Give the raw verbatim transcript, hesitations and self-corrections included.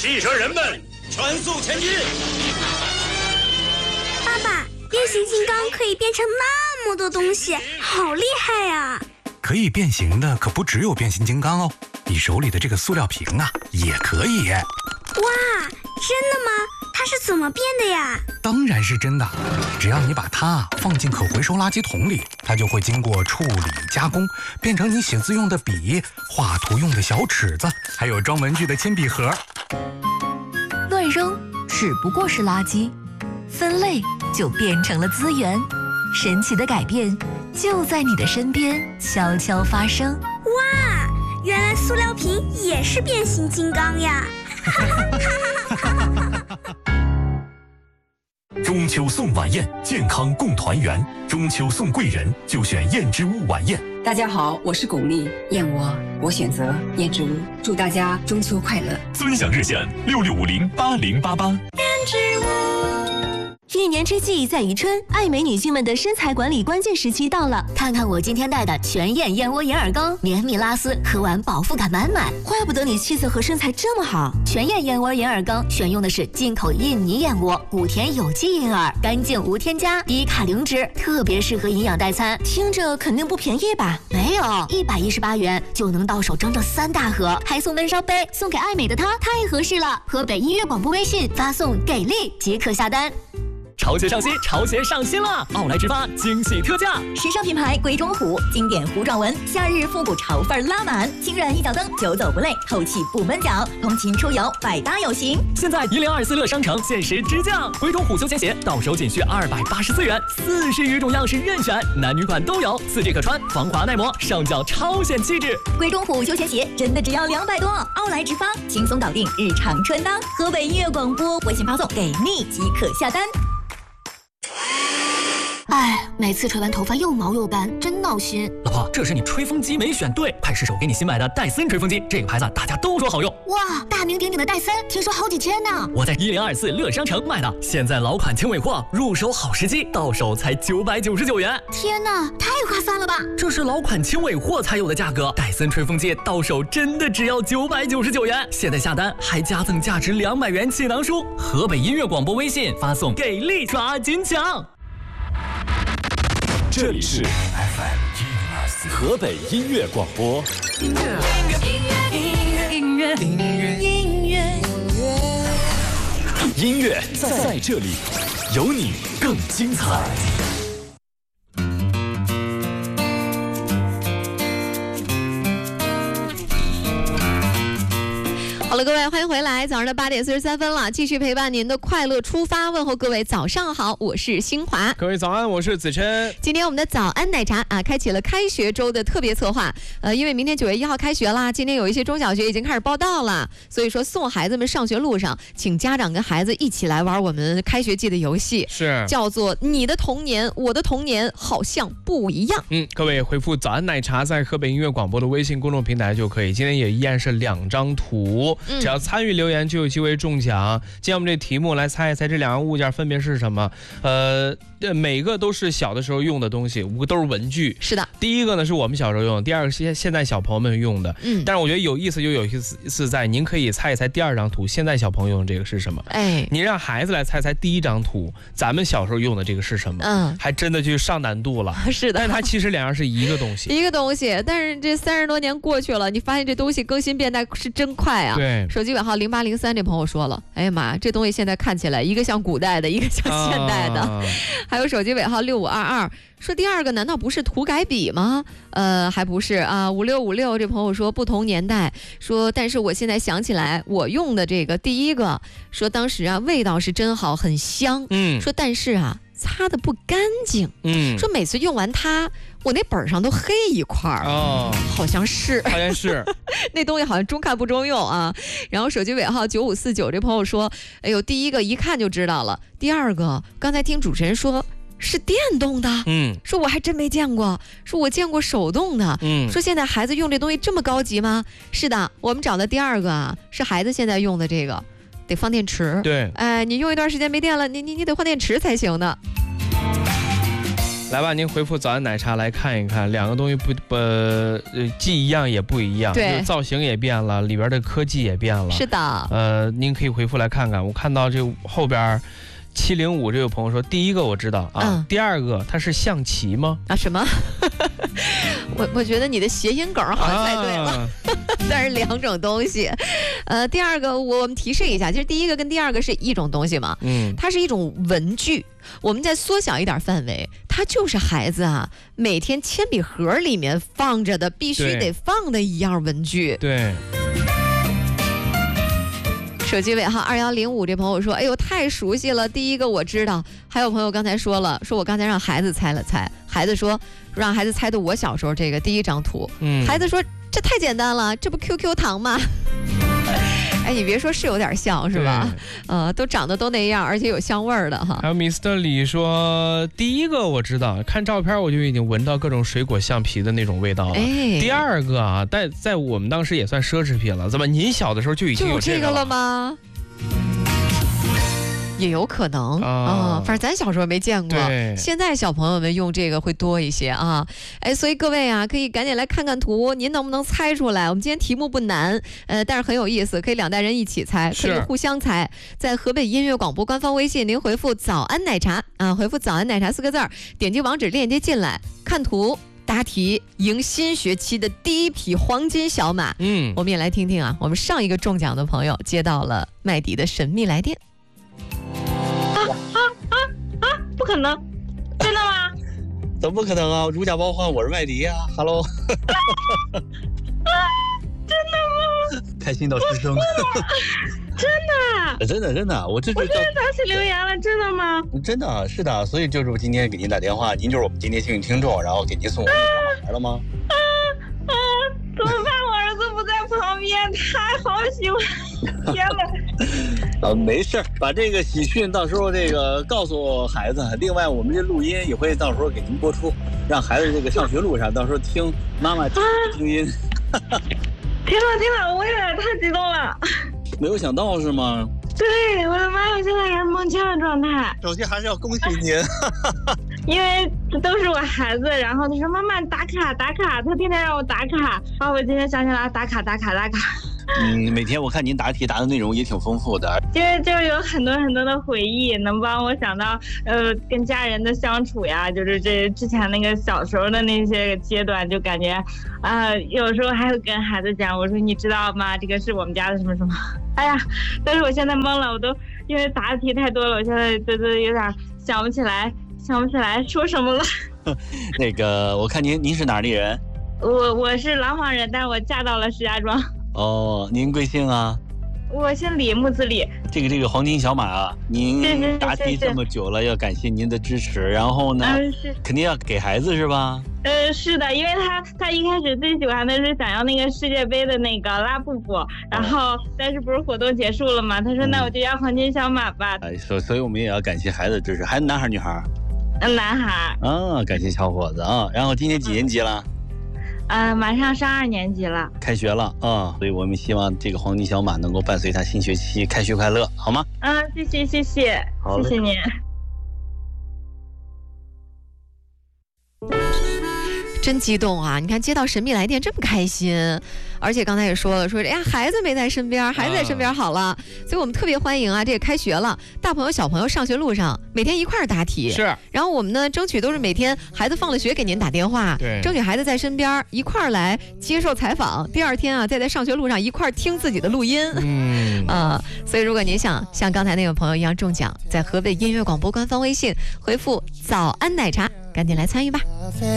汽车人们全速前进！ 爸爸，变形金刚可以变成那么多东西，好厉害呀！ 可以变形的可不只有变形金刚哦，你手里的这个塑料瓶啊，也可以。 哇，真的吗？它是怎么变的呀？ 当然是真的，只要你把它放进可回收垃圾桶里，它就会经过处理加工，变成你写字用的笔、画图用的小尺子，还有装文具的铅笔盒。 乱扔只不过是垃圾，分类就变成了资源。神奇的改变就在你的身边悄悄发生。 哇，原来塑料瓶也是变形金刚呀！ 中秋送晚宴，健康共团圆。中秋送贵人，就选燕之屋晚宴。 大家好，我是巩俐，燕窝我选择燕之屋，祝大家中秋快乐。 尊享热线六六五零八零八八。 燕之屋。 一年之计在于春，爱美女性们的身材管理关键时期到了。 看看我今天带的全燕燕窝银耳羹，绵密拉丝，喝完饱腹感满满。 怪不得你气色和身材这么好。 全燕燕窝银耳羹选用的是进口印尼燕窝，谷田有机银耳，干净无添加，低卡零脂，特别适合营养代餐。 听着肯定不便宜吧？ 没有，一百一十八元就能到手整整三大盒，还送温烧杯，送给爱美的她太合适了。河北音乐广播微信发送给力即可下单。 潮鞋上新，潮鞋上新了！奥莱直发惊喜特价， 时尚品牌鬼冢虎，经典糊状纹，夏日复古潮范拉满，轻软一脚蹬，久走不累，透气不闷脚，通勤出游百搭有型。 现在一零二四乐商城限时直降，鬼冢虎休闲鞋到手仅需二百八十四元，四十余种样式任选，男女款都有，四 G 可穿，防滑耐磨，上脚超显气质。 鬼冢虎休闲鞋真的只要两百多，奥莱直发轻松搞定日常穿搭。河北音乐广播微信发送给力即可下单。 哎，每次吹完头发又毛又干，真闹心。 老婆，这是你吹风机没选对，快试试我给你新买的戴森吹风机，这个牌子大家都说好用。 哇，大名鼎鼎的戴森，听说好几千呢。 我在一零二四乐商城买的，现在老款轻尾货，入手好时机，到手才九百九十九元。 天哪，太划算了吧！ 这是老款轻尾货才有的价格，戴森吹风机到手真的只要九百九十九元。现在下单还加赠价值两百元气囊书。河北音乐广播微信发送给力抓紧抢。 这里是 F M 一零二四河北音乐广播。音乐，音乐，音乐，音乐，音乐，音乐在这里，有你更精彩。 好了，各位，欢迎回来，早上的八点四十三分了，继续陪伴您的快乐出发，问候各位早上好，我是新华。 各位早安，我是子琛。 今天我们的早安奶茶啊，开启了开学周的特别策划。呃，因为明天九月一号开学啦，今天有一些中小学已经开始报到了，所以说送孩子们上学路上，请家长跟孩子一起来玩我们开学季的游戏， 是叫做你的童年，我的童年好像不一样。 嗯，各位回复早安奶茶在河北音乐广播的微信公众平台就可以。今天也依然是两张图。只要参与留言就有机会中奖。今天我们这题目来猜一猜这两样物件分别是什么。呃，每个都是小的时候用的东西，五个都是文具。 是的， 第一个呢是我们小时候用的，第二个是现在小朋友们用的。嗯，但是我觉得有意思就有意思在，您可以猜一猜第二张图，现在小朋友用的这个是什么？ 哎， 您让孩子来猜猜第一张图，咱们小时候用的这个是什么？嗯，还真的就上难度了。 是的， 但是它其实两样是一个东西， 一个东西。但是这三十多年过去了，你发现这东西更新变代是真快啊。 对， 手机尾号零八零三这朋友说了，哎呀妈，这东西现在看起来一个像古代的，一个像现代的。啊、还有手机尾号六五二二说第二个难道不是涂改笔吗？呃，还不是啊。五六五六这朋友说不同年代，说但是我现在想起来我用的这个第一个，说当时啊味道是真好，很香。嗯，说但是啊擦的不干净。嗯，说每次用完它，我那本上都黑一块儿。哦，好像是， 好像是那东西好像中看不中用啊。然后手机尾号九五四九这朋友说，哎呦，第一个一看就知道了，第二个刚才听主持人说是电动的，嗯，说我还真没见过，说我见过手动的，嗯，说现在孩子用这东西这么高级吗？是的，我们找的第二个啊，是孩子现在用的这个，得放电池， 对， 哎，你用一段时间没电了，你你你得换电池才行的。 来吧，您回复早安奶茶来看一看，两个东西不不呃既一样也不一样， 对， 造型也变了，里边的科技也变了。 是的， 呃，您可以回复来看看。我看到这后边七零五这位朋友说，第一个我知道啊，嗯、第二个它是象棋吗？ 啊什么？我我觉得你的谐音梗好像猜对了，啊、但是两种东西。呃，第二个我们提示一下，其实第一个跟第二个是一种东西嘛，嗯，它是一种文具。我们再缩小一点范围，它就是孩子啊每天铅笔盒里面放着的必须得放的一样文具。 对。 手机尾号二幺零五这朋友说，哎呦太熟悉了，第一个我知道。还有朋友刚才说了，说我刚才让孩子猜了猜，孩子说让孩子猜的我小时候这个第一张图，嗯，孩子说这太简单了，这不 Q Q 糖吗？哎，你别说是有点像是吧？呃，都长得都那样，而且有香味儿的哈。 还有 mister 李说，第一个我知道，看照片我就已经闻到各种水果橡皮的那种味道了。哎，第二个啊，但在我们当时也算奢侈品了，怎么您小的时候就已经有这个了？ 就有这个了吗？也有可能啊、哦，反正咱小时候没见过，现在小朋友们用这个会多一些啊。哎，所以各位啊，可以赶紧来看看图，您能不能猜出来？我们今天题目不难，呃，但是很有意思，可以两代人一起猜，可以互相猜。在河北音乐广播官方微信，您回复“早安奶茶”啊，回复“早安奶茶”四个字儿，点击网址链接进来，看图。答题赢新学期的第一匹黄金小马。嗯，我们也来听听啊，我们上一个中奖的朋友接到了麦迪的神秘来电。 啊啊啊啊！不可能，真的吗？ 怎么不可能啊？如假包换，我是麦迪呀、啊、！Hello。 啊，真的吗？ 开心到失声。 真的？ 真的真的，我这我真的打起留言了，真的吗？ 真的是的，所以就是我今天给您打电话，您就是我们今天幸运听众，然后给您送我们小马来了吗？ 啊啊！怎么办？我儿子不在旁边，他好喜欢。天哪！ 啊，没事，把这个喜讯到时候这个告诉孩子。另外，我们这录音也会到时候给您播出，让孩子这个上学路上到时候听妈妈听听音。 天哪天哪，我有点太激动了。 没有想到是吗？ 对，我的妈，我现在也是蒙圈的状态。 首先还是要恭喜您， 因为这都是我孩子，然后他说妈妈打卡打卡，他天天让我打卡，然后我今天想起来打卡打卡打卡。 嗯，每天我看您答题答的内容也挺丰富的， 因为就是有很多很多的回忆，能帮我想到呃跟家人的相处呀，就是这之前那个小时候的那些阶段，就感觉啊、呃、有时候还会跟孩子讲，我说你知道吗？这个是我们家的什么什么。哎呀，但是我现在懵了，我都因为答题太多了，我现在都都有点想不起来，想不起来说什么了。 那个，我看您您是哪里人？ 我我是廊坊人，但是我嫁到了石家庄。 哦，您贵姓啊？ 我姓李，木子李。 这个这个黄金小马啊，您答题这么久了，要感谢您的支持。然后呢，嗯、肯定要给孩子是吧？ 呃，是的，因为他他一开始最喜欢的是想要那个世界杯的那个拉布布，然后但是不是活动结束了嘛？他说、嗯、那我就要黄金小马吧。 哎，所所以我们也要感谢孩子的支持。孩子男孩女孩？ 嗯，男孩。 啊，感谢小伙子啊。然后今年几年级了？ 呃，马上上二年级了， 开学了啊、嗯，所以我们希望这个黄金小马能够伴随他新学期开学快乐，好吗？ 嗯，谢谢谢谢，谢谢您。 真激动啊！你看接到神秘来电这么开心，而且刚才也说了，说哎呀孩子没在身边，孩子在身边好了，啊、所以我们特别欢迎啊！这个开学了，大朋友小朋友上学路上每天一块儿答题， 是。 然后我们呢争取都是每天孩子放了学给您打电话， 对， 争取孩子在身边一块儿来接受采访，第二天啊再在上学路上一块儿听自己的录音，嗯啊、呃，所以如果您想像刚才那位朋友一样中奖，在河北音乐广播官方微信回复“早安奶茶”，赶紧来参与吧。